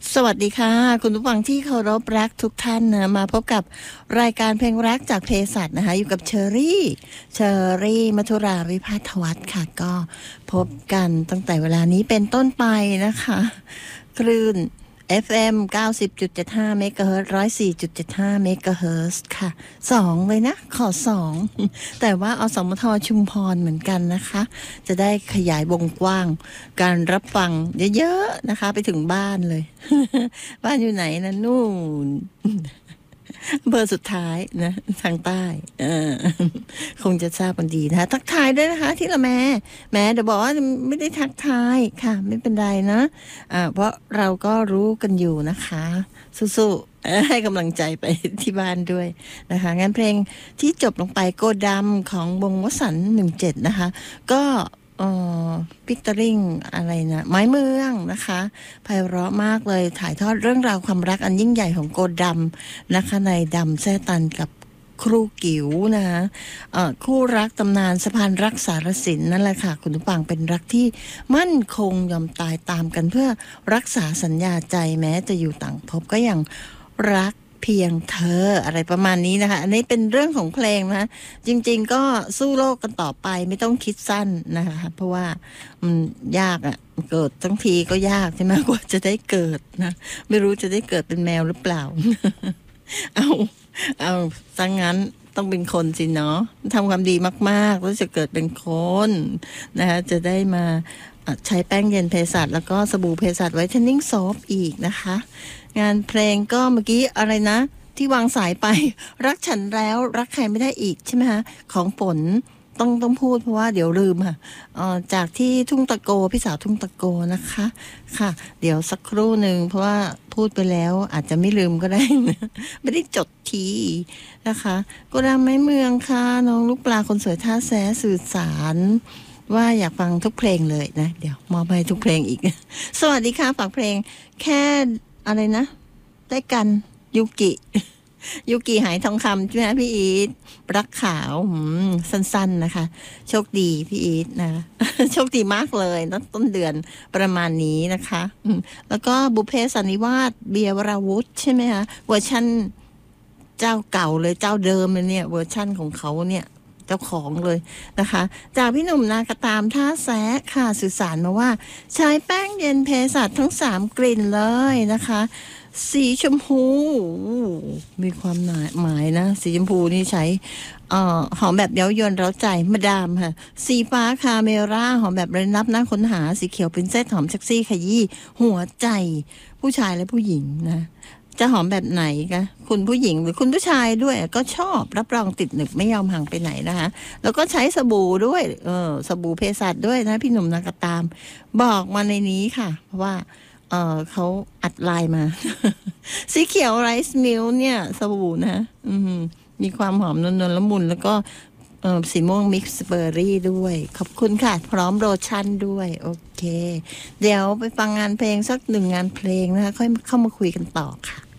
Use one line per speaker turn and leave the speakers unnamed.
สวัสดีค่ะคุณผู้ฟังที่เคารพรักทุกท่านนะมาพบกับรายการเพลงรักจากเภสัชนะคะอยู่กับเชอรี่มัทุราวิภาทวัฒน์ค่ะก็พบกันตั้งแต่เวลานี้เป็นต้นไปนะคะคลื่น FM 90.75 เมกะเฮิรตซ์ 104.75 เมกะเฮิรตซ์ค่ะ2เลยนะขอ2แต่ว่าอสมทชุมพรเหมือนกันนะคะจะได้ขยายวงกว้างการรับฟังเยอะๆนะคะไปถึงบ้านเลย บ้านอยู่ไหนนะนู่น เบอร์สุดท้ายนะทางใต้คงจะทราบกันดีนะคะทักทายด้วยนะคะที่ละแม่เดี๋ยวบอกว่าไม่ได้ทักทายค่ะไม่เป็นไรนะเพราะเราก็รู้กันอยู่นะคะสู้ๆให้กำลังใจไปที่บ้านด้วยนะคะงั้นเพลงที่จบลงไปโกดำของวงวสันต์17นะคะก็พิกเตอริงอะไรนะไม้เมืองนะคะไพเราะมากเลยถ่ายทอดเรื่องราวความรักอันยิ่งใหญ่ของโกดำนะคะในดำแซ่ตันกับครูกิ๋วนะคะคู่รักตำนานสะพานรักสารสินนั่นแหละค่ะคุณผู้ฟังเป็นรักที่มั่นคงยอมตายตามกันเพื่อรักษาสัญญาใจแม้จะอยู่ต่างภพก็ยังรักเพียงเธออะไรประมาณนี้นะคะอันนี้เป็นเรื่องของเพลงนะจริงๆก็สู้โลกกันต่อไปไม่ต้องคิดสั้นนะคะเพราะว่ามันยากอ่ะเกิดทั้งทีก็ยากใช่ไหมกว่าจะได้เกิดนะไม่รู้จะได้เกิดเป็นแมวหรือเปล่า เอาซะงั้นต้องเป็นคนสิเนาะทำความดีมากๆแล้วจะเกิดเป็นคนนะคะจะได้มาใช้แป้งเย็นเภสัชแล้วก็สบู่เภสัชไวท์เทนนิ่งโซฟอีกนะคะงานเพลงก็เมื่อกี้อะไรนะที่วางสายไปรักฉันแล้วรักใครไม่ได้อีกใช่ไหมคะของฝนต้องพูดเพราะว่าเดี๋ยวลืมค่ะจากที่ทุ่งตะโกพี่สาวทุ่งตะโกนะคะค่ะเดี๋ยวสักครู่หนึ่งเพราะว่าพูดไปแล้วอาจจะไม่ลืมก็ได้นะไม่ได้จดทีนะคะโกดำไม้เมืองค่ะน้องลูกปลาคนสวยท่าแซสื่อสารว่าอยากฟังทุกเพลงเลยนะเดี๋ยวมอบให้ทุกเพลงอีกสวัสดีค่ะฝากเพลงแค่อะไรนะได้กันยูกิหายทองคำใช่ไหมพี่อีทรักขาวสั้นๆนะคะโชคดีพี่อีทนะ โชคดีมากเลยต้นเดือนประมาณนี้นะคะแล้วก็บุพเพสันนิวาสเบียร์วราวุธใช่ไหมคะเวอร์ชั่นเจ้าเก่าเลยเจ้าเดิมเลยเนี่ยเวอร์ชั่นของเขาเนี่ยเจ้าของเลยนะคะจากพี่หนุ่มนากระตามท่าแซะค่ะสื่อสารมาว่าใช้แป้งเย็นเภสัชทั้ง3กลิ่นเลยนะคะสีชมพูมีความหมายนะสีชมพูนี่ใช้หอมแบบเย้ายวนเร้าใจมาดามค่ะสีฟ้าคาเมร่าหอมแบบเร้นลับน่าค้นหาสีเขียวปรินเซสหอมเซ็กซี่ขยี้หัวใจผู้ชายและผู้หญิงนะจะหอมแบบไหนคะคุณผู้หญิงหรือคุณผู้ชายด้วยก็ชอบรับรองติดหนึบไม่ยอมห่างไปไหนนะคะแล้วก็ใช้สบู่ด้วยสบู่เภสัชด้วยนะพี่หนุ่มนากตามบอกมาในนี้ค่ะเพราะว่าเขาอัดไลน์มา สีเขียวไรซ์มิลเนี่ยสบู่นะมีความหอมนวลละมุนแล้วก็สีม่วงมิกซ์เบอร์รี่ด้วยขอบคุณค่ะพร้อมโลชั่นด้วยโอเคเดี๋ยวไปฟังงานเพลงสัก1 งานเพลงนะคะค่อยเข้ามาคุยกันต่อค่ะ